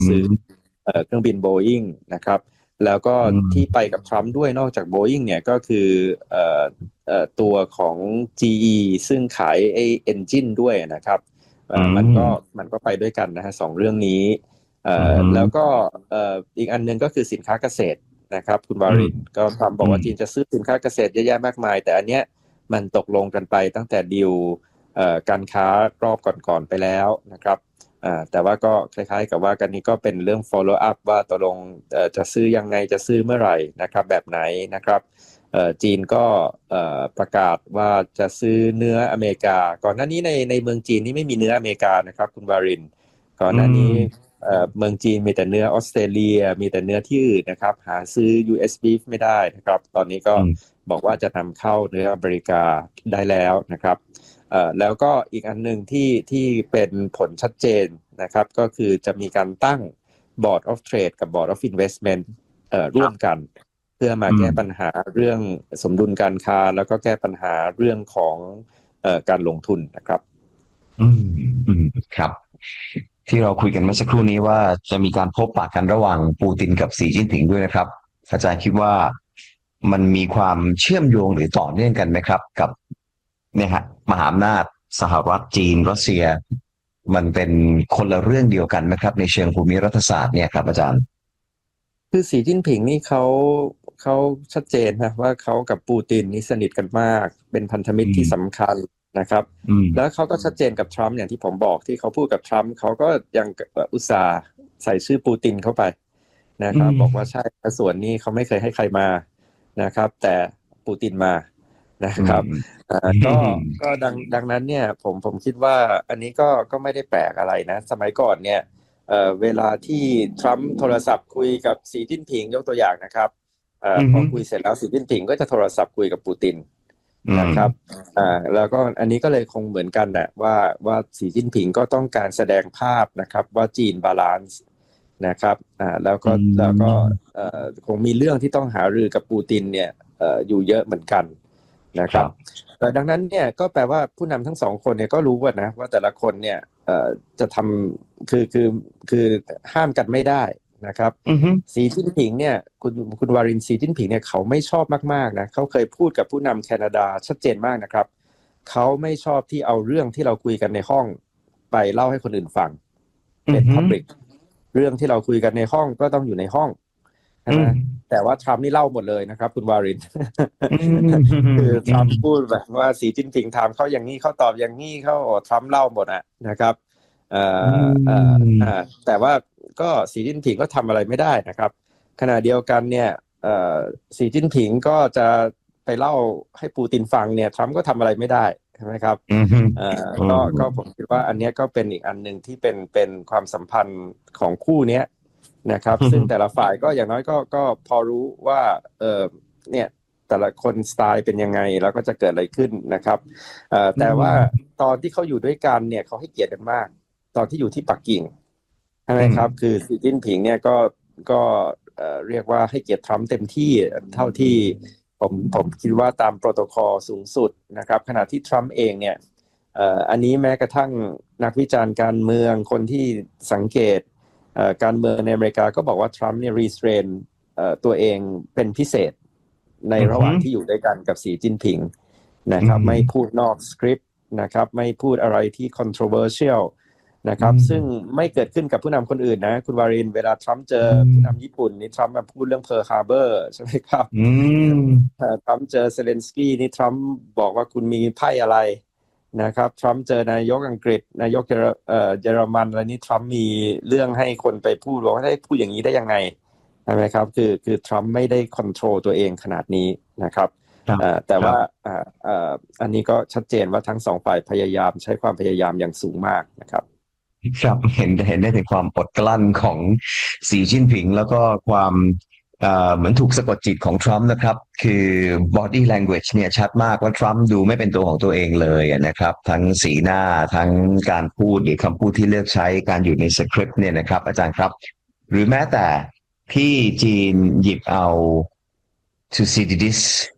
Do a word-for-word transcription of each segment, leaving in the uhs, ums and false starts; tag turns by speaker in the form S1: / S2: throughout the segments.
S1: ซื้อเครื่องบินโบอิงนะครับแล้วก็ที่ไปกับทรัมป์ด้วยนอกจากโบอิงเนี่ยก็คือเอ่อเอ่อตัวของ จี อี ซึ่งขายไอ้เอนจินด้วยนะครับเอ่อมันก็มันก็ไปด้วยกันนะฮะสองเรื่องนี้เอ่อแล้วก็เอ่ออีกอันนึงก็คือสินค้าเกษตรนะครับคุณวารินก็ทรัมป์บอกว่าจีนจะซื้อสินค้าเกษตรเยอะแยะมากมายแต่อันเนี้ยมันตกลงกันไปตั้งแต่ดีลเอ่อการค้ารอบก่อนๆไปแล้วนะครับอ่าแต่ว่าก็คล้ายๆกับว่ากันนี้ก็เป็นเรื่อง follow up ว่าตกลงเอ่อจะซื้อยังไงจะซื้อเมื่อไหร่นะครับแบบไหนนะครับเอ่อจีนก็เอ่อประกาศว่าจะซื้อเนื้ออเมริกาก่อนหน้านี้ในในเมืองจีนนี่ไม่มีเนื้ออเมริกานะครับคุณวารินก่อนหน้านี้เอ่อเมืองจีนมีแต่เนื้อออสเตรเลียมีแต่เนื้อที่อื่นนะครับหาซื้อ ยู เอส beef ไม่ได้นะครับตอนนี้ก็บอกว่าจะนำเข้าเนื้ออเมริกาได้แล้วนะครับเอ่อแล้วก็อีกอันหนึ่งที่ที่เป็นผลชัดเจนนะครับก็คือจะมีการตั้ง Board of Trade กับ Board of Investment เอ่อร่วมกันเพื่อมาแก้ปัญหาเรื่องสมดุลการค้าแล้วก็แก้ปัญหาเรื่องของเอ่อการลงทุนนะครับ
S2: อืมอืมครับที่เราคุยกันเมื่อสักครู่นี้ว่าจะมีการพบปะกันระหว่างปูตินกับสีจิ้นผิงด้วยนะครับอาจารย์คิดว่ามันมีความเชื่อมโยงหรือต่อเนื่องกันไหมครับกับเนี่ยฮะมหาอำนาจสหรัฐจีนรัสเซียมันเป็นคนละเรื่องเดียวกันไหมครับในเชิงภูมิรัฐศาสตร์เนี่ยครับอาจารย์
S1: คือสีจิ้นผิงนี่เขาเขาชัดเจนนะว่าเขากับปูตินนี่สนิทกันมากเป็นพันธมิตรที่สำคัญนะครับแล้วเขาก็ชัดเจนกับทรัมป์อย่างที่ผมบอกที่เขาพูดกับทรัมป์เขาก็ยังอุตส่าห์ใส่ชื่อปูตินเข้าไปนะครับบอกว่าใช่ส่วนนี้เขาไม่เคยให้ใครมานะครับแต่ปูตินมานะครับก็ก็ดังดังนั้นเนี่ยผมผมคิดว่าอันนี้ก็ก็ไม่ได้แปลกอะไรนะสมัยก่อนเนี่ยเอ่อเวลาที่ทรัมป์โทรศัพท์คุยกับสีจิ้นผิงยกตัวอย่างนะครับเอ่อพอคุยเสร็จแล้วสีจิ้นผิงก็จะโทรศัพท์คุยกับปูตินนะครับอ่าแล้วก็อันนี้ก็เลยคงเหมือนกันแหละว่าว่าสีจิ้นผิงก็ต้องการแสดงภาพนะครับว่าจีนบาลานซ์นะครับอ่าแล้วก็แล้วก็เอ่อคงมีเรื่องที่ต้องหารือกับปูตินเนี่ยเอ่ออยู่เยอะเหมือนกันนะครับแต่ดังนั้นเนี่ยก็แปลว่าผู้นำทั้งสองคนเนี่ยก็รู้ว่านะว่าแต่ละคนเนี่ยเอ่อจะทำคือคือคือห้ามกันไม่ได้นะครับสีจิ้นผิงเนี่ยคุณคุณวารินสีจิ้นผิงเนี่ยเขาไม่ชอบมากๆนะเขาเคยพูดกับผู้นำแคนาดาชัดเจนมากนะครับเขาไม่ชอบที่เอาเรื่องที่เราคุยกันในห้องไปเล่าให้คนอื่นฟังเป็น public เรื่องที่เราคุยกันในห้องก็ต้องอยู่ในห้องนะแต่ว่าทรัมป์นี่เล่าหมดเลยนะครับคุณวารินคือทรัมป์พูดแบบว่าสีจิ้นผิงถามเขาอย่างนี้เขาตอบอย่างนี้เขาทรัมป์เล่าหมดอะนะครับเอ่อเอ่อเอ่อแต่ว่าก็สีจิ้นผิงก็ทำอะไรไม่ได้นะครับขณะเดียวกันเนี่ยเอ่อสีจิ้นผิงก็จะไปเล่าให้ปูตินฟังเนี่ยทรัมป์ก็ทำอะไรไม่ได้ใช่ไหมครับเอ่อก็ก็ผมคิดว่าอันนี้ก็เป็นอีกอันหนึ่งที่เป็นเป็นความสัมพันธ์ของคู่เนี้ยนะครับซึ่งแต่ละฝ่ายก็อย่างน้อยก็ก็พอรู้ว่าเออเนี่ยแต่ละคนสไตล์เป็นยังไงแล้วก็จะเกิดอะไรขึ้นนะครับเอ่อแต่ว่าตอนที่เขาอยู่ด้วยกันเนี่ยเขาให้เกียรติกันมากตอนที่อยู่ที่ปักกิ่งใช่ไหมครับคือสีจิ้นผิงเนี่ยก็ก็เอ่อเรียกว่าให้เกียรติทรัมป์เต็มที่เท่าที่ผมผมคิดว่าตามโปรโตคอลสูงสุดนะครับขณะที่ทรัมป์เองเนี่ยเอ่ออันนี้แม้กระทั่งนักวิจารณ์การเมืองคนที่สังเกตการเมืองในอเมริกาก็บอกว่าทรัมป์เนี่ยรีสเตรนตัวเองเป็นพิเศษในระหว่างที่อยู่ด้วยกันกับสีจิ้นผิงนะครับไม่พูดนอกสคริปต์นะครับไม่พูดอะไรที่ controversial นะครับซึ่งไม่เกิดขึ้นกับผู้นำคนอื่นนะคุณวารินเวลาทรัมป์เจอผู้นำญี่ปุ่นนี่ทรัมป์มาพูดเรื่อง Pearl Harbor ใช่ไหมครับทรัมป์เจอเซเลนสกี้นี่ทรัมป์บอกว่าคุณมีไพ่อะไรนะครับทรัมป์เจอนายกอังกฤษนายกเยอรมันอะไรนี่ทรัมป์มีเรื่องให้คนไปพูดบอกว่าให้พูดอย่างนี้ได้ยังไงใช่ไหมครับคือคือทรัมป์ไม่ได้คอนโทรลตัวเองขนาดนี้นะครับแต่ว่าอันนี้ก็ชัดเจนว่าทั้งสองฝ่ายพยายามใช้ความพยายามอย่างสูงมากนะครับ
S2: ครับเห็นเห็นได้ถึงความอดกลั้นของสีจิ้นผิงแล้วก็ความเหมือนถูกสะกดจิตของทรัมป์นะครับคือ body language เนี่ยชัดมากว่าทรัมป์ดูไม่เป็นตัวของตัวเองเลยนะครับทั้งสีหน้าทั้งการพูดหรือคำพูดที่เลือกใช้การอยู่ในสคริปต์เนี่ยนะครับอาจารย์ครับหรือแม้แต่ที่จีนหยิบเอา Thucydides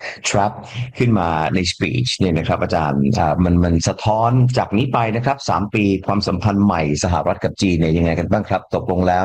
S2: trap ขึ้นมาใน speech เนี่ยนะครับอาจารย์มันมันสะท้อนจากนี้ไปนะครับสามปีความสัมพันธ์ใหม่สหรัฐกับจีนเนี่ยยังไงกันบ้างครับตกลงแล้ว